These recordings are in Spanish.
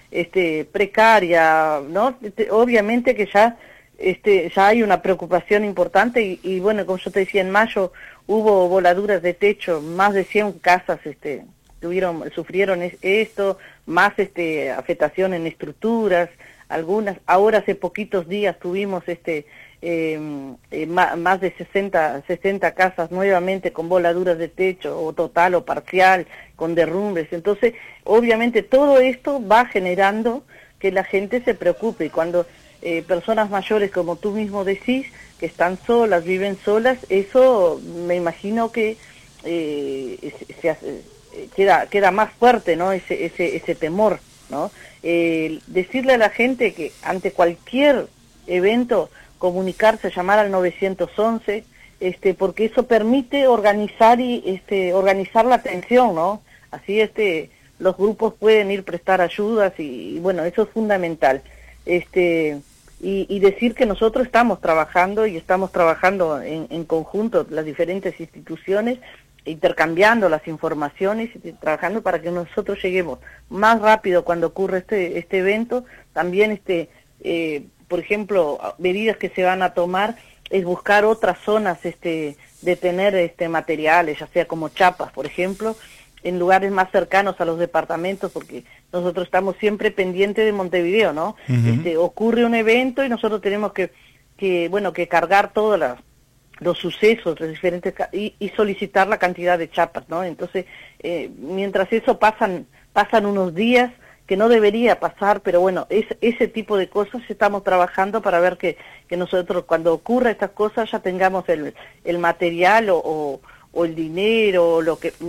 precaria, ¿no? Obviamente que ya hay una preocupación importante y bueno, como yo te decía, en mayo hubo voladuras de techo, más de 100 casas sufrieron esto, más afectación en estructuras, algunas, ahora hace poquitos días tuvimos más de 60 casas nuevamente con voladuras de techo, o total o parcial, con derrumbes. Entonces, obviamente todo esto va generando que la gente se preocupe, y cuando personas mayores, como tú mismo decís, que están solas, viven solas, eso me imagino que queda más fuerte, ¿no? Ese temor, ¿no? Decirle a la gente que ante cualquier evento comunicarse, llamar al 911, porque eso permite organizar organizar la atención, ¿no? Así los grupos pueden ir prestar ayudas y bueno, eso es fundamental. Y decir que nosotros estamos trabajando en conjunto, las diferentes instituciones, intercambiando las informaciones y trabajando para que nosotros lleguemos más rápido cuando ocurre este evento. También por ejemplo, medidas que se van a tomar es buscar otras zonas de tener materiales, ya sea como chapas, por ejemplo, en lugares más cercanos a los departamentos, porque nosotros estamos siempre pendientes de Montevideo, ¿no? Ocurre un evento y nosotros tenemos que cargar todos los sucesos, los diferentes, y solicitar la cantidad de chapas, ¿no? Entonces, mientras eso pasan unos días, que no debería pasar, pero bueno, ese tipo de cosas estamos trabajando para ver que nosotros cuando ocurra estas cosas ya tengamos el material o el dinero,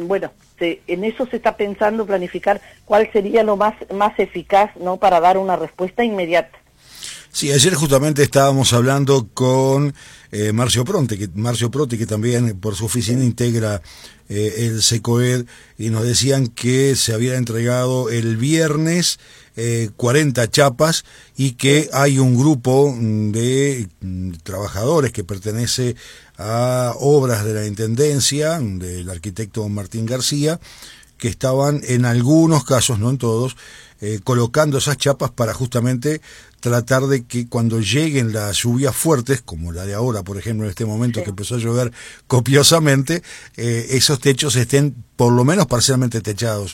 en eso se está pensando planificar cuál sería lo más eficaz, ¿no? Para dar una respuesta inmediata. Sí, ayer justamente estábamos hablando con Marcio Pronti, que también por su oficina integra el SECOED, y nos decían que se había entregado el viernes 40 chapas y que hay un grupo de trabajadores que pertenece a obras de la Intendencia, del arquitecto Martín García, que estaban en algunos casos, no en todos, colocando esas chapas para justamente tratar de que cuando lleguen las lluvias fuertes, como la de ahora, por ejemplo, en este momento, sí, que empezó a llover copiosamente, esos techos estén por lo menos parcialmente techados.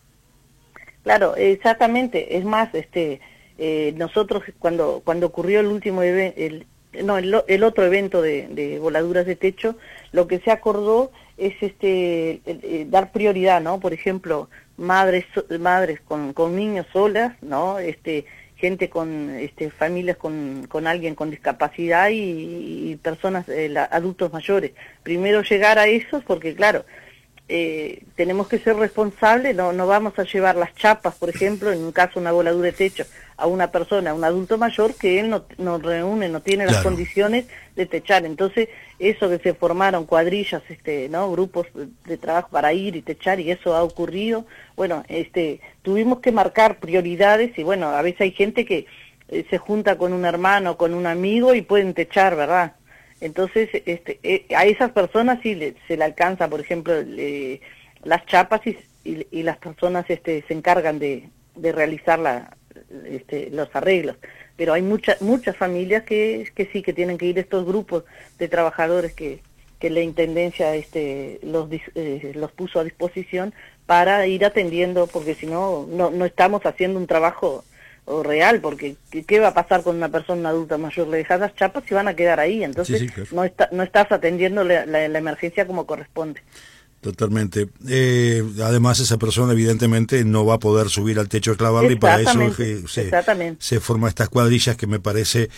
Claro, exactamente. Es más, nosotros cuando ocurrió el último el otro evento de voladuras de techo, lo que se acordó es dar prioridad, ¿no? Por ejemplo, madres con niños solas, ¿no? Gente con familias con alguien con discapacidad y personas, adultos mayores. Primero llegar a esos, porque claro, tenemos que ser responsables, no vamos a llevar las chapas, por ejemplo, en un caso una voladura de techo, a una persona, a un adulto mayor que él no reúne, no tiene las condiciones de techar. Entonces, eso que se formaron cuadrillas, ¿no? Grupos de trabajo para ir y techar, y eso ha ocurrido. Bueno, tuvimos que marcar prioridades, y bueno, a veces hay gente que se junta con un hermano, con un amigo y pueden techar, ¿verdad? Entonces, a esas personas sí se le alcanza, por ejemplo, las chapas y las personas se encargan de realizar los arreglos. Pero hay muchas familias que sí, que tienen que ir estos grupos de trabajadores que la Intendencia los puso a disposición para ir atendiendo, porque si no estamos haciendo un trabajo real, porque ¿qué va a pasar con una persona adulta mayor? Le dejas las chapas y van a quedar ahí, entonces sí, claro, no estás atendiendo la emergencia como corresponde. Totalmente. Además, esa persona evidentemente no va a poder subir al techo a clavarle, y para eso se forman estas cuadrillas, que me parece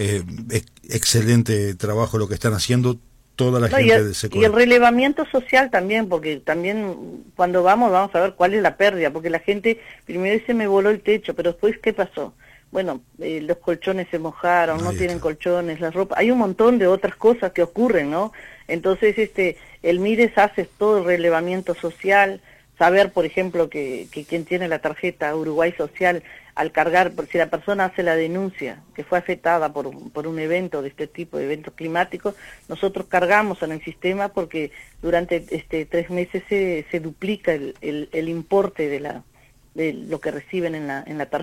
excelente trabajo lo que están haciendo toda la gente de SECOED. Y el relevamiento social también, porque también cuando vamos a ver cuál es la pérdida, porque la gente primero dice me voló el techo, pero después ¿qué pasó? Bueno, los colchones se mojaron, no tienen colchones, la ropa, hay un montón de otras cosas que ocurren, ¿no? Entonces el MIDES hace todo el relevamiento social, saber, por ejemplo, que quien tiene la tarjeta Uruguay Social, al cargar, si la persona hace la denuncia que fue afectada por un evento de este tipo, de eventos climáticos, nosotros cargamos en el sistema, porque durante 3 meses se duplica el importe de lo que reciben en la tarjeta.